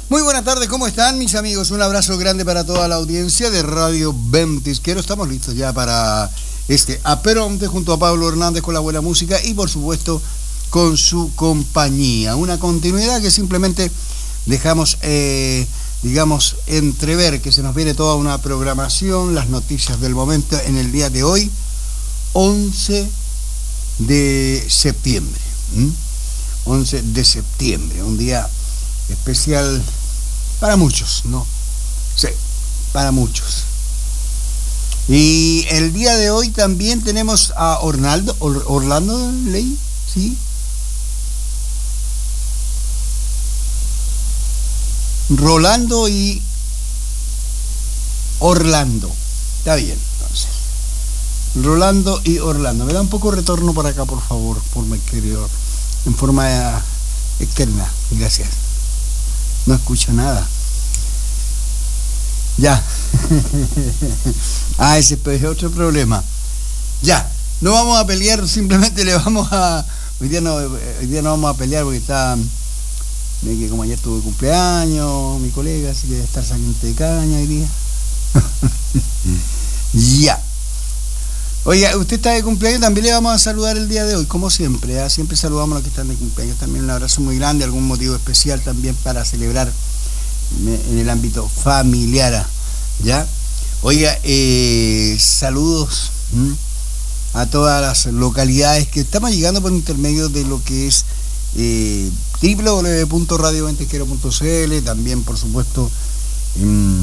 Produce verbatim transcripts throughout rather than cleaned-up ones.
Muy buenas tardes, ¿cómo están mis amigos? Un abrazo grande para toda la audiencia de Radio Ventisquero. Estamos listos ya para este aperonte junto a Pablo Hernández con la buena música y por supuesto con su compañía. Una continuidad que simplemente dejamos, eh, digamos, entrever que se nos viene toda una programación, las noticias del momento en el día de hoy, once de septiembre. ¿Mm? once de septiembre, un día especial para muchos, ¿no? Sí, para muchos. Y el día de hoy también tenemos a Orlando, Or, Orlando Ley, ¿sí? Rolando y Orlando. Está bien, entonces. Rolando y Orlando. Me da un poco de retorno para acá, por favor, por mi querido, en forma externa. Gracias. No escucho nada. Ya. Ah, ese es otro problema. Ya. No vamos a pelear, simplemente le vamos a... Hoy día no, hoy día no vamos a pelear porque está... Que como ayer tuve cumpleaños, mi colega, así que debe estar saliendo de caña hoy día. Ya. Oiga, usted está de cumpleaños, también le vamos a saludar el día de hoy, como siempre, ¿eh? Siempre saludamos a los que están de cumpleaños, también un abrazo muy grande, algún motivo especial también para celebrar en el ámbito familiar, ¿ya? Oiga, eh, saludos ¿m? a todas las localidades que estamos llegando por intermedio de lo que es eh, doble u doble u doble u punto radio ventisquero punto c l, también por supuesto en,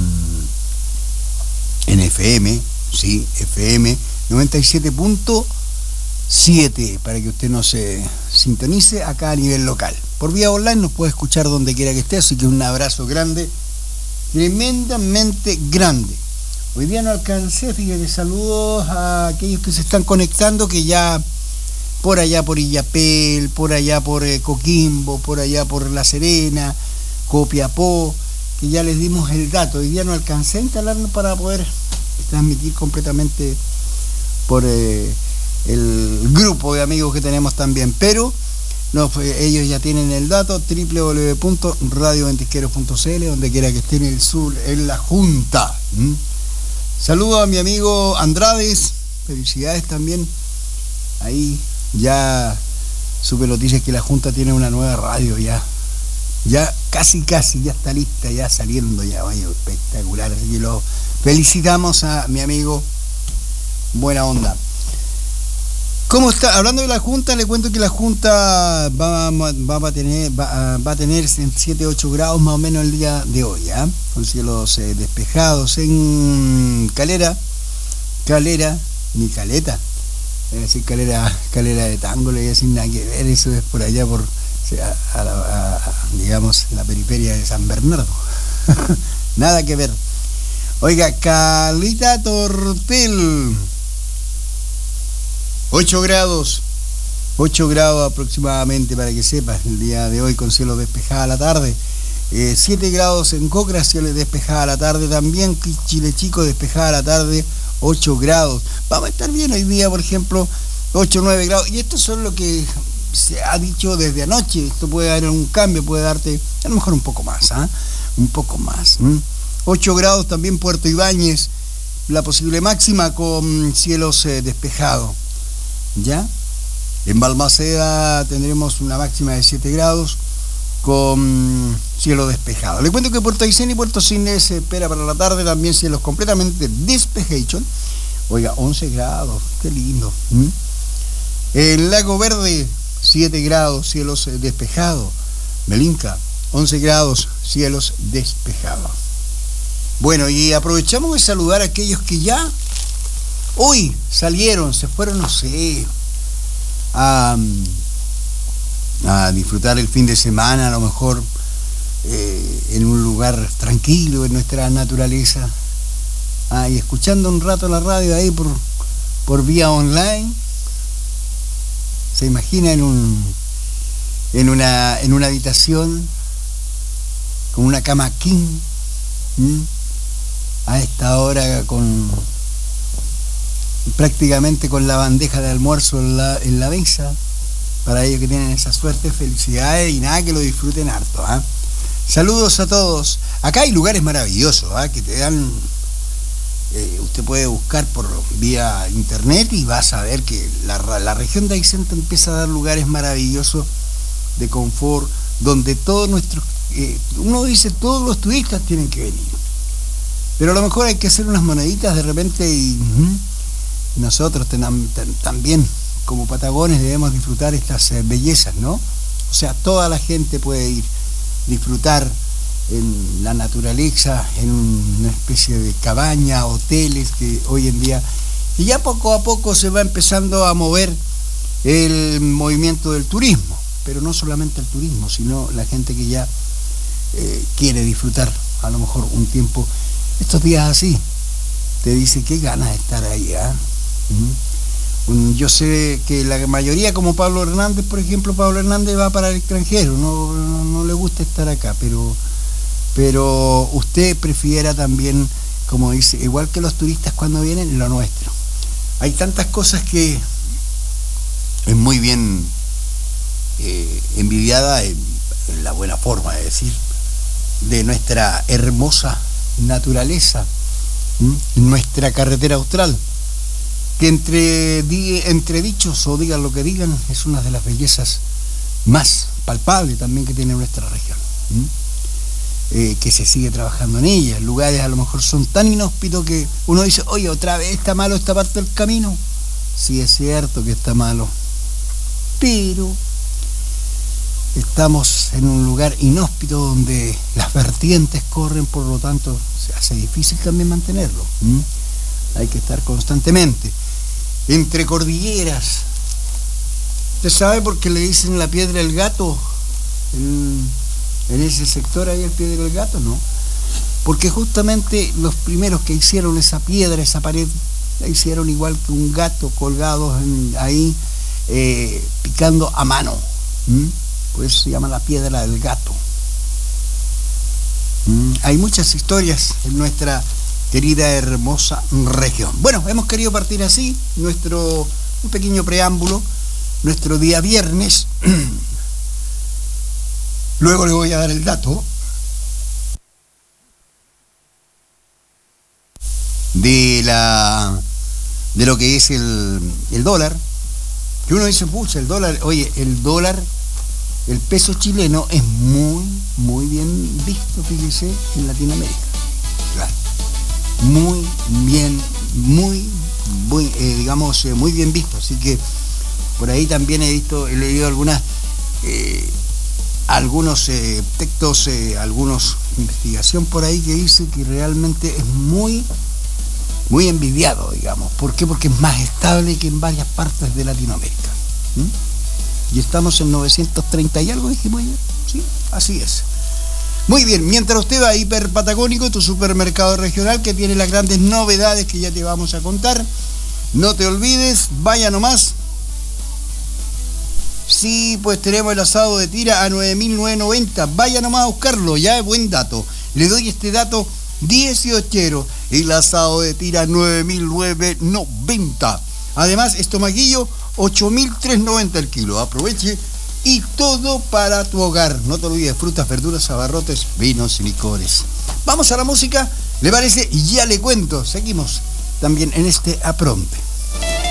en F M, sí, F M noventa y siete punto siete, para que usted no se sintonice acá a nivel local. Por vía online nos puede escuchar donde quiera que esté, así que un abrazo grande, tremendamente grande. Hoy día no alcancé, fíjate, saludos a aquellos que se están conectando, que ya por allá por Illapel, por allá por eh, Coquimbo, por allá por La Serena, Copiapó, que ya les dimos el dato. Hoy día no alcancé a instalarnos para poder transmitir completamente por eh, el grupo de amigos que tenemos también, pero no, ellos ya tienen el dato, doble u doble u doble u punto radio ventisquero punto c l, donde quiera que esté en el sur, en la Junta. ¿Mm? Saludo a mi amigo Andrades, felicidades también. Ahí ya supe noticias que la Junta tiene una nueva radio ya, ya casi casi, ya está lista, ya saliendo ya, vaya, espectacular, así que lo felicitamos a mi amigo. Buena onda. ¿Cómo está? Hablando de la Junta, le cuento que la Junta va, va, a, tener, va, va a tener siete a ocho grados más o menos el día de hoy, ¿eh? Con cielos eh, despejados en Calera, Calera, ni Caleta, es decir, Calera, Calera de Tango, le voy a decir nada que ver, eso es por allá, por, o sea, a la, a, a, digamos, la periferia de San Bernardo. Nada que ver. Oiga, Calita Tortel, ocho grados, ocho grados aproximadamente, para que sepas, el día de hoy con cielo despejado a la tarde. Eh, siete grados en Cocra, cielo despejado a la tarde también. Chile Chico despejado a la tarde, ocho grados. Vamos a estar bien hoy día, por ejemplo, ocho, nueve grados. Y esto son lo que se ha dicho desde anoche. Esto puede dar un cambio, puede darte a lo mejor un poco más, ¿eh? Un poco más. ¿eh? ocho grados también Puerto Ibáñez, la posible máxima con cielos eh, despejados. ¿Ya? En Balmaceda tendremos una máxima de siete grados con cielo despejado. Le cuento que Puerto Aysén y Puerto Cisne se espera para la tarde también cielos completamente despejados. Oiga, once grados, qué lindo. ¿Mm? El Lago Verde, siete grados, cielos despejados. Melinca, once grados, cielos despejados. Bueno, y aprovechamos de saludar a aquellos que ya hoy salieron, se fueron, no sé, a, a disfrutar el fin de semana, a lo mejor eh, en un lugar tranquilo, en nuestra naturaleza, ah, y escuchando un rato la radio ahí por, por vía online. Se imagina en un en una en una habitación con una cama king, ¿m? a esta hora con prácticamente con la bandeja de almuerzo en la, en la mesa. Para ellos que tienen esa suerte, felicidades y nada, que lo disfruten harto, ¿eh? Saludos a todos. Acá hay lugares maravillosos, ¿eh? Que te dan... Eh, usted puede buscar por vía internet y vas a ver que la, la región de Aysén empieza a dar lugares maravillosos de confort, donde todos nuestros... Eh, uno dice, todos los turistas tienen que venir. Pero a lo mejor hay que hacer unas moneditas de repente y uh, nosotros tenam, ten, también, como patagones, debemos disfrutar estas eh, bellezas, ¿no? O sea, toda la gente puede ir, disfrutar en la naturaleza, en una especie de cabaña, hoteles que hoy en día, y ya poco a poco se va empezando a mover el movimiento del turismo, pero no solamente el turismo, sino la gente que ya eh, quiere disfrutar a lo mejor un tiempo, estos días así, te dice qué ganas de estar ahí, ¿eh? ¿Mm? Yo sé que la mayoría, como Pablo Hernández, por ejemplo, Pablo Hernández va para el extranjero, no, no, no le gusta estar acá, pero pero usted prefiera también, como dice, igual que los turistas cuando vienen, lo nuestro. Hay tantas cosas que es muy bien eh, envidiada en, en la buena forma de decir, de nuestra hermosa naturaleza, ¿m? Nuestra carretera austral, que entre, di, entre dichos o digan lo que digan, es una de las bellezas más palpables también que tiene nuestra región. ¿M? Eh, que se sigue trabajando en ella. Lugares a lo mejor son tan inhóspitos que uno dice, oye, otra vez está malo esta parte del camino. Sí, es cierto que está malo, pero estamos en un lugar inhóspito donde las vertientes corren, por lo tanto se hace difícil también mantenerlo. ¿Mm? Hay que estar constantemente entre cordilleras. ¿Usted sabe por qué le dicen la piedra del gato? El en ese sector ahí, el pie del gato, ¿no? Porque justamente los primeros que hicieron esa piedra, esa pared, la hicieron igual que un gato colgado en, ahí, eh, picando a mano. ¿Mm? Por eso se llama la piedra del gato. ¿Mm? Hay muchas historias en nuestra querida, hermosa región. Bueno, hemos querido partir así, nuestro, un pequeño preámbulo, nuestro día viernes. Luego le voy a dar el dato de la de lo que es el, el dólar, que uno dice, pucha, el dólar, oye, el dólar, el peso chileno es muy, muy bien visto, fíjese, en Latinoamérica. Claro. Muy bien, muy, muy eh, digamos, eh, muy bien visto. Así que por ahí también he visto, he leído algunas... Eh, algunos eh, textos, eh, algunos investigación por ahí que dice que realmente es muy, muy envidiado, digamos. ¿Por qué? Porque es más estable que en varias partes de Latinoamérica. ¿Mm? Y estamos en novecientos treinta y algo, dijimos ya. Sí, así es. Muy bien, mientras usted va a Hiper Patagónico, tu supermercado regional que tiene las grandes novedades que ya te vamos a contar, no te olvides, vaya nomás. Sí, pues tenemos el asado de tira a nueve mil novecientos noventa. Vaya nomás a buscarlo, ya es buen dato. Le doy este dato dieciochero. El asado de tira nueve mil novecientos noventa. Además, estomaguillo ocho mil trescientos noventa el kilo. Aproveche y todo para tu hogar. No te olvides, frutas, verduras, abarrotes, vinos y licores. Vamos a la música, ¿le parece? Y ya le cuento. Seguimos también en este apronte.